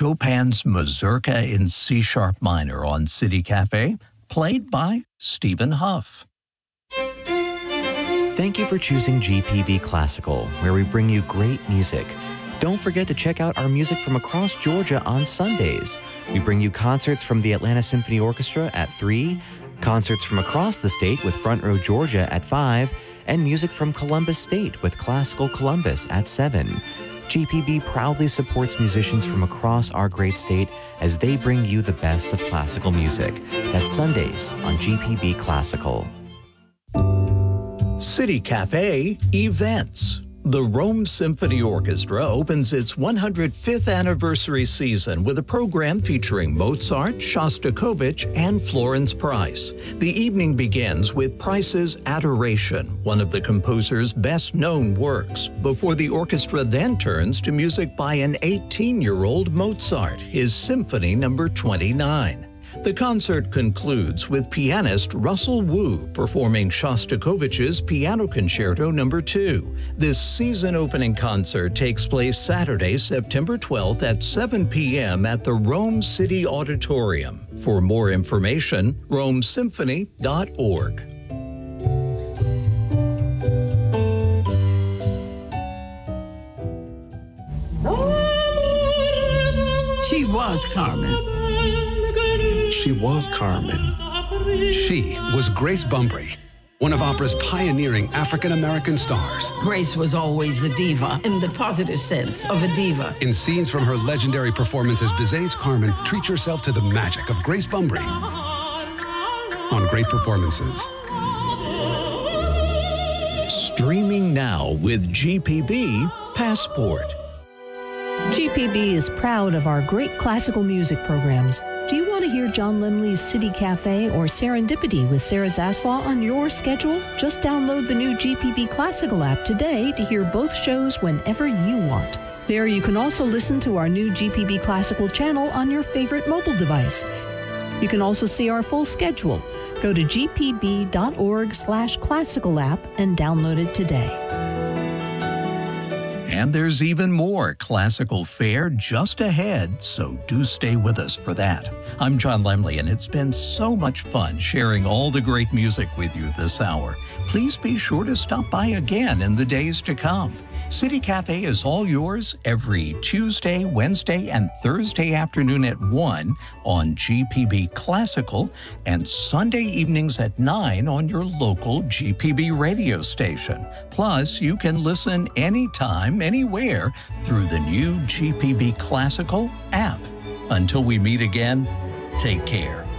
Chopin's Mazurka in C-sharp minor on City Cafe, played by Stephen Huff. Thank you for choosing GPB Classical, where we bring you great music. Don't forget to check out our music from across Georgia on Sundays. We bring you concerts from the Atlanta Symphony Orchestra at 3, concerts from across the state with Front Row Georgia at 5, and music from Columbus State with Classical Columbus at 7. GPB proudly supports musicians from across our great state as they bring you the best of classical music. That's Sundays on GPB Classical. City Cafe Events. The Rome Symphony Orchestra opens its 105th anniversary season with a program featuring Mozart, Shostakovich, and Florence Price. The evening begins with Price's Adoration, one of the composer's best-known works, before the orchestra then turns to music by an 18-year-old Mozart, his Symphony No. 29. The concert concludes with pianist Russell Wu performing Shostakovich's Piano Concerto No. 2. This season-opening concert takes place Saturday, September 12th at 7 p.m. at the Rome City Auditorium. For more information, romesymphony.org. She was Carmen. She was Carmen. She was Grace Bumbry, one of opera's pioneering African-American stars. Grace was always a diva, in the positive sense of a diva. In scenes from her legendary performance as Bizet's Carmen, treat yourself to the magic of Grace Bumbry on Great Performances. Streaming now with GPB Passport. GPB is proud of our great classical music programs. Do you want to hear John Lemley's City Cafe or Serendipity with Sarah Zaslaw on your schedule? Just download the new GPB Classical app today to hear both shows whenever you want. There you can also listen to our new GPB Classical channel on your favorite mobile device. You can also see our full schedule. Go to gpb.org/classical app and download it today. And there's even more classical fare just ahead, so do stay with us for that. I'm John Lemley, and it's been so much fun sharing all the great music with you this hour. Please be sure to stop by again in the days to come. City Cafe is all yours every Tuesday, Wednesday, and Thursday afternoon at 1 on GPB Classical and Sunday evenings at 9 on your local GPB radio station. Plus, you can listen anytime, anywhere through the new GPB Classical app. Until we meet again, take care.